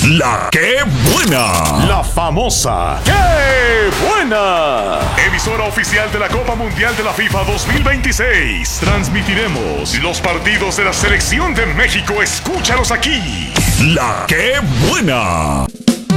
La que buena. La famosa ¡Qué buena! Emisora oficial de la Copa Mundial de la FIFA 2026. Transmitiremos los partidos de la Selección de México. Escúchalos aquí. La que buena.